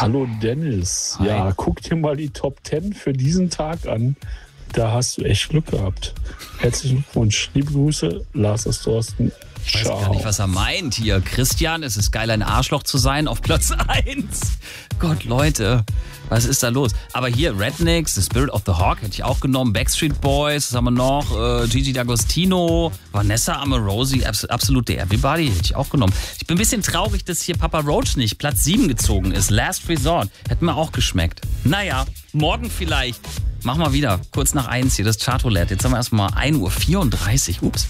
Hallo Dennis. Hi. Ja, guck dir mal die Top 10 für diesen Tag an. Da hast du echt Glück gehabt. Herzlichen Glückwunsch. Liebe Grüße, Lars aus Dorsten. Ich weiß gar nicht, was er meint hier. Christian, es ist geil, ein Arschloch zu sein, auf Platz 1. Gott, Leute, was ist da los? Aber hier, Rednecks, The Spirit of the Hawk hätte ich auch genommen. Backstreet Boys, was haben wir noch? Gigi D'Agostino, Vanessa Amorosi, Absolute Everybody hätte ich auch genommen. Ich bin ein bisschen traurig, dass hier Papa Roach nicht Platz 7 gezogen ist. Last Resort, hätte mir auch geschmeckt. Naja, morgen vielleicht. Mach mal wieder, kurz nach 1 hier, das Chartroulette. Jetzt haben wir erstmal 1:34 Uhr. Ups.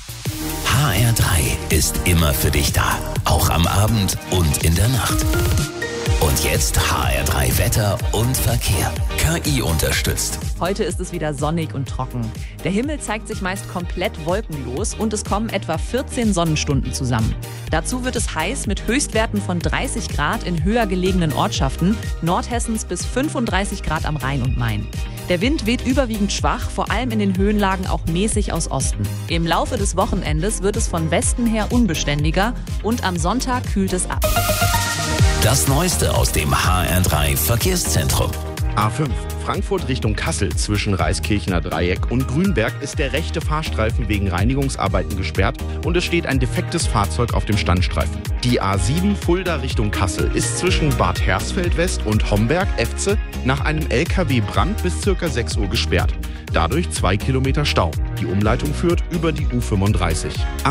HR3 ist immer für dich da. Auch am Abend und in der Nacht. Und jetzt HR3 Wetter und Verkehr. KI unterstützt. Heute ist es wieder sonnig und trocken. Der Himmel zeigt sich meist komplett wolkenlos und es kommen etwa 14 Sonnenstunden zusammen. Dazu wird es heiß mit Höchstwerten von 30 Grad in höher gelegenen Ortschaften, Nordhessens bis 35 Grad am Rhein und Main. Der Wind weht überwiegend schwach, vor allem in den Höhenlagen auch mäßig aus Osten. Im Laufe des Wochenendes wird es von Westen her unbeständiger und am Sonntag kühlt es ab. Das Neueste aus dem HR3 Verkehrszentrum. A5 Frankfurt Richtung Kassel zwischen Reiskirchener Dreieck und Grünberg ist der rechte Fahrstreifen wegen Reinigungsarbeiten gesperrt und es steht ein defektes Fahrzeug auf dem Standstreifen. Die A7 Fulda Richtung Kassel ist zwischen Bad Hersfeld West und Homberg-Efze nach einem LKW-Brand bis ca. 6 Uhr gesperrt. Dadurch 2 Kilometer Stau. Die Umleitung führt über die U35.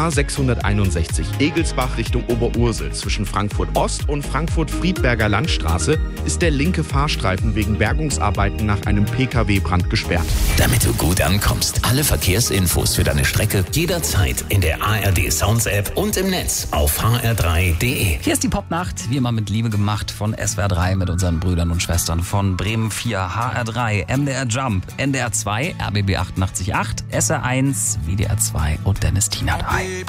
A661 Egelsbach Richtung Oberursel zwischen Frankfurt Ost und Frankfurt-Friedberger Landstraße ist der linke Fahrstreifen wegen Bergungsarbeiten nach einem Pkw-Brand gesperrt. Damit du gut ankommst. Alle Verkehrsinfos für deine Strecke jederzeit in der ARD Sounds App und im Netz auf hr3.de. Hier ist die Popnacht, wie immer mit Liebe gemacht von SWR 3 mit unseren Brüdern und Schwestern von Bremen 4, HR 3, MDR Jump, NDR 2, RBB 88.8, SR1, WDR 2 und Dennis Tina 3.